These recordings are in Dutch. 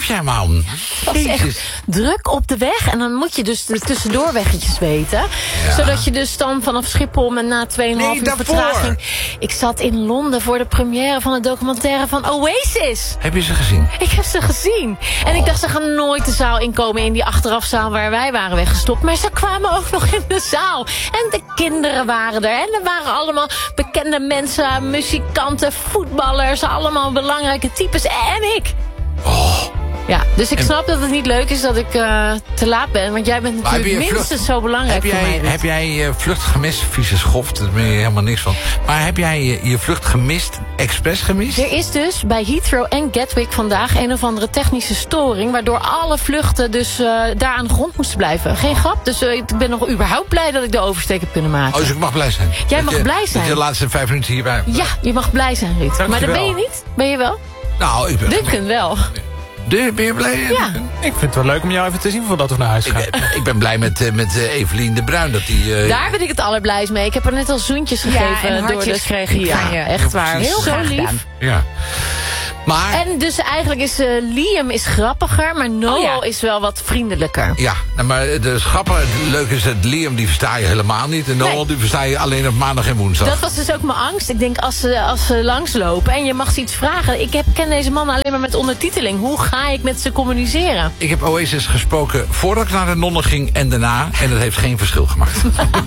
jij, man? Het was echt druk op de weg. En dan moet je dus de tussendoorweggetjes weten. Ja. Zodat je dus dan vanaf Schiphol met na 2,5 uur vertraging... Ik zat in Londen voor de première van de documentaire van Oasis. Heb je ze gezien? Ik heb ze gezien. En ik dacht, ze gaan nooit de zaal inkomen in die achterafzaal waar wij waren weggestopt. Maar ze kwamen ook nog in de zaal. En de kinderen waren er. En er waren allemaal bekende mensen, muzikanten, voetballers. Allemaal belangrijke types. En ik. Ja, dus ik snap dat het niet leuk is dat ik te laat ben. Want jij bent natuurlijk minstens zo belangrijk voor mij. Heb jij je vlucht gemist? Vieze schoft, daar ben je helemaal niks van. Maar heb jij je vlucht gemist? Expres gemist? Er is dus bij Heathrow en Gatwick vandaag een of andere technische storing. Waardoor alle vluchten dus daar aan de grond moesten blijven. Geen grap. Dus ik ben nog überhaupt blij dat ik de oversteek heb kunnen maken. Oh, dus ik mag blij zijn. Jij mag blij zijn. Dat je de laatste 5 minuten hierbij... Ja, je mag blij zijn, Ruud. Maar dat ben je niet? Ben je wel? Nou, ik ben... Duncan wel. Ben je blij? Ja. Ik vind het wel leuk om jou even te zien voordat we naar huis gaan. Ik ben blij met Evelien de Bruin. Dat die, Daar ben ik het allerblijst mee. Ik heb er net al zoentjes gegeven. En hartjes gekregen. Ja, echt waar. Heel zo lief. gedaan. Ja. Maar... En dus eigenlijk is Liam is grappiger, maar Noel is wel wat vriendelijker. Ja, maar de grappige, het leuke is dat Liam die versta je helemaal niet. En Noel die versta je alleen op maandag en woensdag. Dat was dus ook mijn angst. Ik denk, als ze langslopen en je mag ze iets vragen. Ik ken deze mannen alleen maar met ondertiteling. Hoe ga ik met ze communiceren? Ik heb Oasis gesproken voordat ik naar de nonnen ging en daarna. En dat heeft geen verschil gemaakt.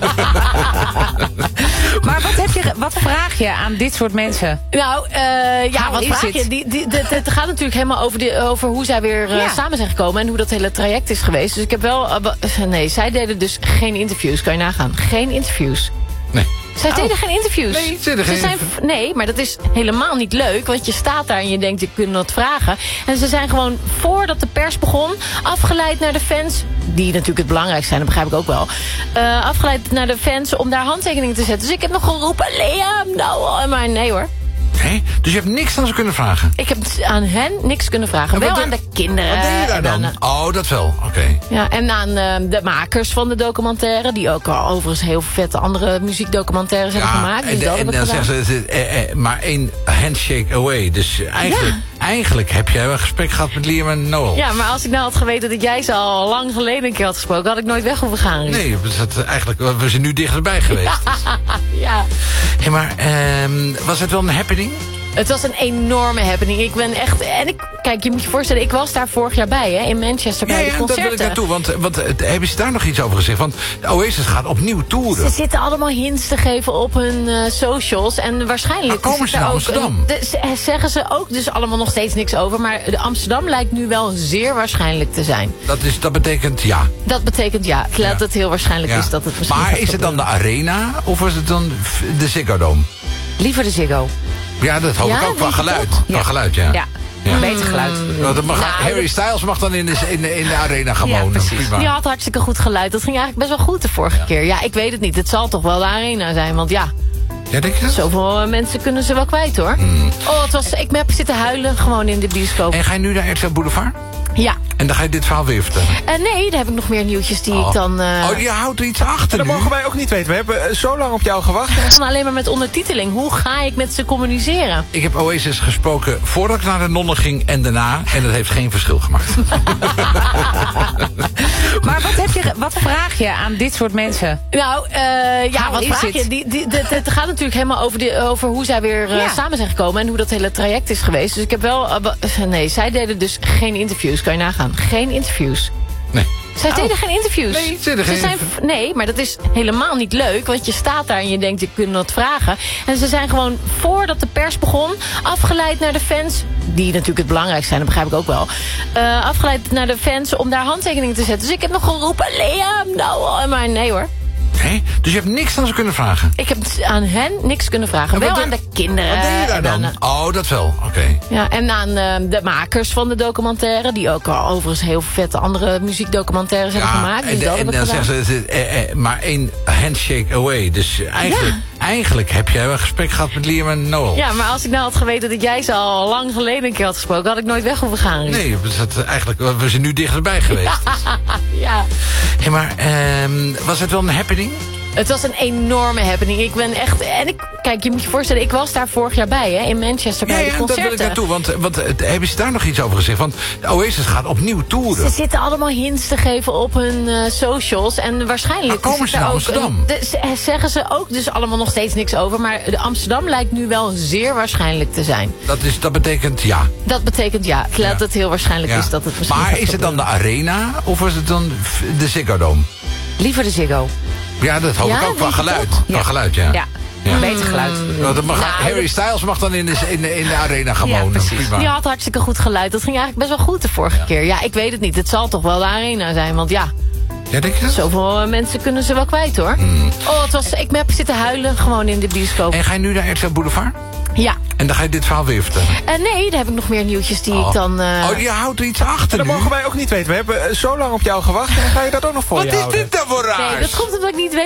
Maar wat vraag je aan dit soort mensen? Nou, wat vraag je? Het gaat natuurlijk helemaal over hoe zij weer samen zijn gekomen. En hoe dat hele traject is geweest. Dus ik heb wel... nee, zij deden dus geen interviews. Kan je nagaan? Geen interviews. Nee. Zij deden geen interviews. Nee, ze deden geen interviews. Nee, maar dat is helemaal niet leuk. Want je staat daar en je denkt, je kunt wat vragen. En ze zijn gewoon, voordat de pers begon, afgeleid naar de fans. Die natuurlijk het belangrijkste zijn, dat begrijp ik ook wel. Afgeleid naar de fans om daar handtekeningen te zetten. Dus ik heb nog geroepen, Liam, nou, maar nee hoor. Nee? Dus je hebt niks aan ze kunnen vragen? Ik heb aan hen niks kunnen vragen. Wel aan de kinderen. Wat deed je daar dan? Oh, dat wel. Oké. Ja, en aan de makers van de documentaire. Die ook al overigens heel vette andere muziekdocumentaires hebben gemaakt. En dan zeggen ze, maar één handshake away. Dus eigenlijk heb jij een gesprek gehad met Liam en Noel. Ja, maar als ik nou had geweten dat jij ze al lang geleden een keer had gesproken, had ik nooit weg hoeven gaan. Ruud. Nee, we zijn nu dichterbij geweest. Ja. Hey, maar was het wel een happening? Het was een enorme happening. Ik ben echt... Kijk, je moet je voorstellen, ik was daar vorig jaar bij, hè, in Manchester bij de concerten. Ja, dat wil ik naartoe. Want hebben ze daar nog iets over gezegd? Want Oasis gaat opnieuw toeren. Ze zitten allemaal hints te geven op hun socials. En waarschijnlijk... komen ze naar Amsterdam? Zeggen ze ook dus allemaal nog steeds niks over. Maar Amsterdam lijkt nu wel zeer waarschijnlijk te zijn. Dat betekent ja. Dat betekent ja. Dat het heel waarschijnlijk is dat het misschien... Maar is het dan de Arena of is het dan de Ziggo Dome? Liever de Ziggo. Ja, dat hoop ik ook. Qua geluid. Qua geluid, ja. Beter geluid. Harry Styles mag dan in de arena gaan wonen. Ja, die had hartstikke goed geluid. Dat ging eigenlijk best wel goed de vorige keer. Ja, ik weet het niet. Het zal toch wel de arena zijn, want ja... Ja, denk je dat? Zoveel mensen kunnen ze wel kwijt, hoor. Ik heb zitten huilen gewoon in de bioscoop. En ga je nu naar RTL Boulevard? Ja. En dan ga je dit verhaal weer vertellen? Nee, daar heb ik nog meer nieuwtjes die ik dan... je houdt er iets achter. Dat mogen wij ook niet weten. We hebben zo lang op jou gewacht. Ik kan alleen maar met ondertiteling. Hoe ga ik met ze communiceren? Ik heb Oasis gesproken voordat ik naar de nonnen ging en daarna. En dat heeft geen verschil gemaakt. Maar wat vraag je aan dit soort mensen? Nou, wat vraag je? Het gaat natuurlijk helemaal over hoe zij weer samen zijn gekomen. En hoe dat hele traject is geweest. Dus ik heb wel... nee, zij deden dus geen interviews. Kan je nagaan? Geen interviews. Nee. Zij deden geen interviews. Nee, ze deden geen interviews. Nee, maar dat is helemaal niet leuk. Want je staat daar en je denkt, je kunt wat vragen. En ze zijn gewoon, voordat de pers begon, afgeleid naar de fans. Die natuurlijk het belangrijkste zijn, dat begrijp ik ook wel. Afgeleid naar de fans om daar handtekeningen te zetten. Dus ik heb nog geroepen, Liam, nou, maar nee hoor. Nee? Dus je hebt niks aan ze kunnen vragen? Ik heb aan hen niks kunnen vragen. Wel aan de kinderen. Wat deed je daar dan? Dat wel. Oké. Ja, en aan de makers van de documentaire. Die ook al overigens heel vette andere muziekdocumentaires hebben gemaakt. En dan zeggen ze, maar één handshake away. Dus eigenlijk heb jij een gesprek gehad met Liam en Noel. Ja, maar als ik nou had geweten dat jij ze al lang geleden een keer had gesproken, had ik nooit weg hoeven gaan. Ruud. Nee, we zijn nu dichterbij geweest. Ja. Hey, maar was het wel een happening? Het was een enorme happening. Ik ben echt... Kijk, je moet je voorstellen, ik was daar vorig jaar bij, hè, in Manchester bij de dat concerten. wil ik naartoe, want hebben ze daar nog iets over gezegd? Want Oasis gaat opnieuw toeren. Ze zitten allemaal hints te geven op hun socials. En waarschijnlijk... komen ze naar Amsterdam? Zeggen ze ook dus allemaal nog steeds niks over. Maar de Amsterdam lijkt nu wel zeer waarschijnlijk te zijn. Dat betekent ja. Dat betekent ja. Dat het heel waarschijnlijk is dat het misschien... Maar is het dan de Arena of is het dan de Ziggo Dome? Liever de Ziggo. Ja, dat hoop ik ook. Qua geluid. Qua geluid, ja. Ja, beter geluid. Harry Styles mag dan in de Arena gaan wonen. Precies. Die had hartstikke goed geluid. Dat ging eigenlijk best wel goed de vorige keer. Ja, ik weet het niet. Het zal toch wel de Arena zijn, want ja... Ja, denk je dat? Zoveel mensen kunnen ze wel kwijt, hoor. Ik heb zitten huilen, gewoon in de bioscoop. En ga je nu naar RTL Boulevard? Ja. En dan ga je dit verhaal weer vertellen? Nee, daar heb ik nog meer nieuwtjes die ik dan... je houdt er iets achter Dat nu? mogen wij ook niet weten. We hebben zo lang op jou gewacht en dan ga je dat ook nog voor je houden. Wat is dit dan voor raars? Nee, dat komt omdat ik niet weet